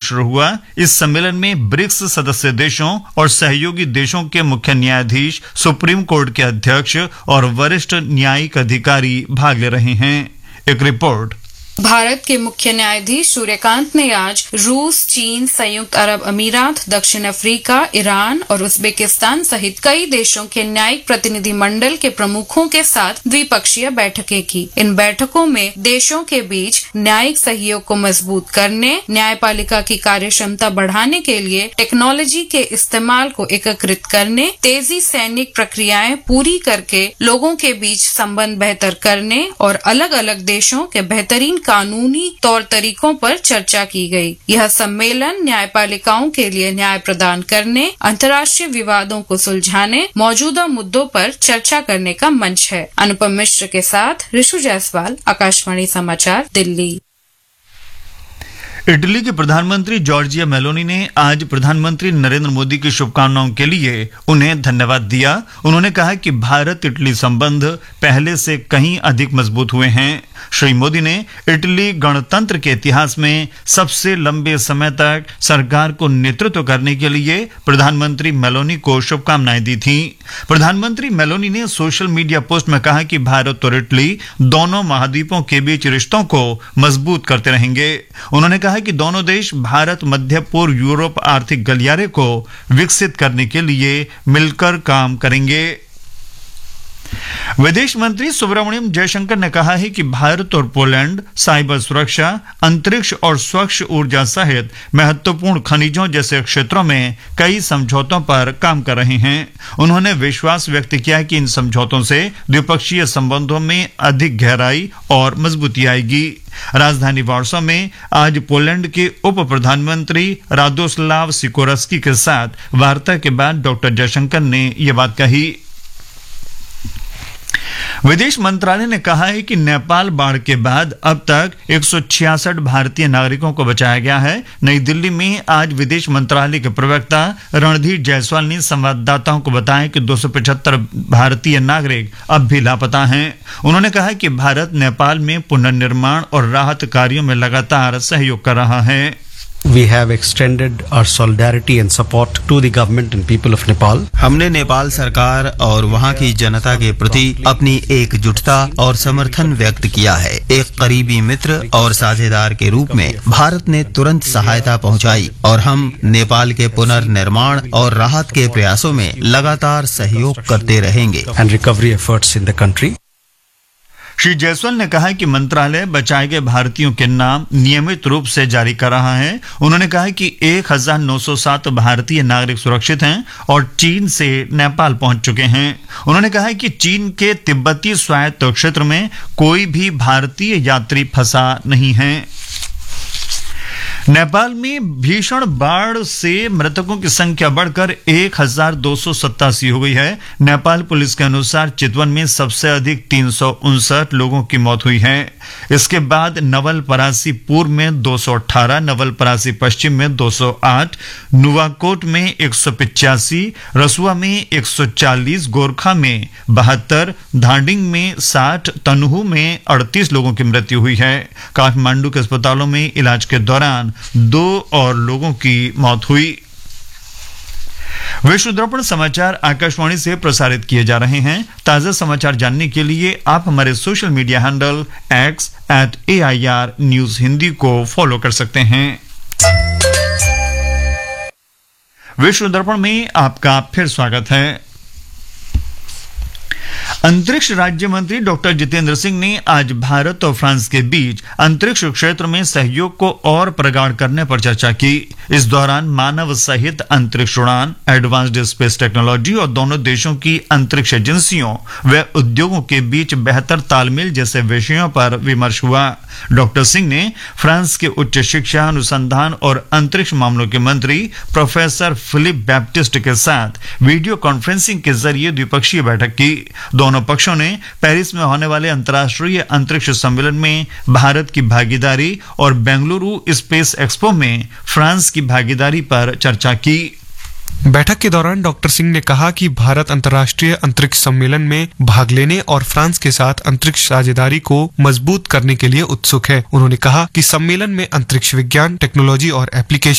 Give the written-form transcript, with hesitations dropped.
शुरू हुआ। इस सम्मेलन में ब्रिक्स सदस्य देशों और सहयोगी देशों के मुख्य न्यायाधीश, सुप्रीम कोर्ट के अध्यक्ष और वरिष्ठ न्यायिक अधिकारी भाग ले रहे हैं। एक रिपोर्ट। भारत के मुख्य न्यायाधीश सूर्यकांत ने आज रूस, चीन, संयुक्त अरब अमीरात, दक्षिण अफ्रीका, ईरान और उज्बेकिस्तान सहित कई देशों के न्यायिक प्रतिनिधि मंडल के प्रमुखों के साथ द्विपक्षीय बैठकें की। इन बैठकों में देशों के बीच न्यायिक सहयोग को मजबूत करने, न्यायपालिका की कार्यक्षमता बढ़ाने के लिए टेक्नोलॉजी के इस्तेमाल को एकीकृत करने, तेजी सैनिक प्रक्रियाएं पूरी करके लोगों के बीच संबंध बेहतर करने और अलग अलग देशों के बेहतरीन कानूनी तौर तरीकों पर चर्चा की गई। यह सम्मेलन न्यायपालिकाओं के लिए न्याय प्रदान करने, अंतर्राष्ट्रीय विवादों को सुलझाने, मौजूदा मुद्दों पर चर्चा करने का मंच है। अनुपम मिश्र के साथ ऋषु जायसवाल, आकाशवाणी समाचार, दिल्ली। इटली के प्रधानमंत्री जॉर्जिया मेलोनी ने आज प्रधानमंत्री नरेंद्र मोदी की शुभकामनाओं के लिए उन्हें धन्यवाद दिया। उन्होंने कहा कि भारत इटली संबंध पहले से कहीं अधिक मजबूत हुए हैं। श्री मोदी ने इटली गणतंत्र के इतिहास में सबसे लंबे समय तक सरकार को नेतृत्व करने के लिए प्रधानमंत्री मेलोनी को शुभकामनाएं दी थी। प्रधानमंत्री मेलोनी ने सोशल मीडिया पोस्ट में कहा कि भारत और इटली दोनों महाद्वीपों के बीच रिश्तों को मजबूत करते रहेंगे। उन्होंने कहा कि दोनों देश भारत मध्य पूर्व यूरोप आर्थिक गलियारे को विकसित करने के लिए मिलकर काम करेंगे। विदेश मंत्री सुब्रमण्यम जयशंकर ने कहा है कि भारत और पोलैंड साइबर सुरक्षा, अंतरिक्ष और स्वच्छ ऊर्जा सहित महत्वपूर्ण खनिजों जैसे क्षेत्रों में कई समझौतों पर काम कर रहे हैं। उन्होंने विश्वास व्यक्त किया कि इन समझौतों से द्विपक्षीय संबंधों में अधिक गहराई और मजबूती आएगी। राजधानी वार्सो में आज पोलैंड के उप प्रधानमंत्री रादोस्लाव सिकोरस्की के साथ वार्ता के बाद डॉक्टर जयशंकर ने यह बात कही। विदेश मंत्रालय ने कहा है कि नेपाल बाढ़ के बाद अब तक 166 भारतीय नागरिकों को बचाया गया है। नई दिल्ली में आज विदेश मंत्रालय के प्रवक्ता रणधीर जायसवाल ने संवाददाताओं को बताया कि 275 भारतीय नागरिक अब भी लापता हैं। उन्होंने कहा कि भारत नेपाल में पुनर्निर्माण और राहत कार्यों में लगातार सहयोग कर रहा है। We have extended our solidarity and support to the government and people of Nepal. हमने नेपाल सरकार और वहां की जनता के प्रति अपनी एकजुटता और समर्थन व्यक्त किया है। एक करीबी मित्र और साझेदार के रूप में भारत ने तुरंत सहायता पहुंचाई और हम नेपाल के पुनर्निर्माण और राहत के प्रयासों में लगातार सहयोग करते रहेंगे। And recovery efforts in the country. Shri Jaiswal ने कहा कि मंत्रालय बचाए गए भारतीयों के नाम नियमित रूप से जारी कर रहा है। उन्होंने कहा कि 1907 भारतीय नागरिक सुरक्षित हैं और चीन से नेपाल पहुंच चुके हैं। उन्होंने कहा कि चीन के तिब्बती स्वायत्त क्षेत्र में कोई भी भारतीय यात्री फंसा नहीं है। नेपाल में भीषण बाढ़ से मृतकों की संख्या बढ़कर 1287 हो गई है। नेपाल पुलिस के अनुसार चितवन में सबसे अधिक 359 लोगों की मौत हुई है। इसके बाद नवलपरासी पूर्व में 218, नवलपरासी पश्चिम में 208, नुवाकोट में 185, रसुआ में 140, गोरखा में 72, धांडिंग में 60, तनहू में 38 लोगों की मृत्यु हुई है। काठमांडू के अस्पतालों में इलाज के दौरान 2 और लोगों की मौत हुई। विश्व दर्पण समाचार आकाशवाणी से प्रसारित किए जा रहे हैं। ताजा समाचार जानने के लिए आप हमारे social media handle @AIR news Hindi को फॉलो कर सकते हैं। विश्व दर्पण में आपका फिर स्वागत है। अंतरिक्ष राज्य मंत्री डॉक्टर जितेंद्र सिंह ने आज भारत और फ्रांस के बीच अंतरिक्ष क्षेत्र में सहयोग को और प्रगाढ़ करने पर चर्चा की। इस दौरान मानव सहित अंतरिक्ष उड़ान, एडवांस्ड स्पेस टेक्नोलॉजी और दोनों देशों की अंतरिक्ष एजेंसियों व उद्योगों के बीच बेहतर तालमेल जैसे विषयों पर विमर्श हुआ। डॉक्टर सिंह ने फ्रांस के उच्च शिक्षा, अनुसंधान और अंतरिक्ष मामलों के मंत्री प्रोफेसर फिलिप बैप्टिस्ट के साथ वीडियो कॉन्फ्रेंसिंग के जरिए द्विपक्षीय बैठक की। दोनों पक्षों ने पेरिस में होने वाले अंतर्राष्ट्रीय अंतरिक्ष सम्मेलन में भारत की भागीदारी और बेंगलुरु स्पेस एक्सपो में फ्रांस की भागीदारी पर चर्चा की। बैठक के दौरान डॉक्टर सिंह ने कहा कि भारत अंतर्राष्ट्रीय अंतरिक्ष सम्मेलन में भाग लेने और फ्रांस के साथ अंतरिक्ष साझेदारी को मजबूत करने के लिए उत्सुक है। उन्होंने कहा कि सम्मेलन में अंतरिक्ष विज्ञान, टेक्नोलॉजी और एप्लीकेशन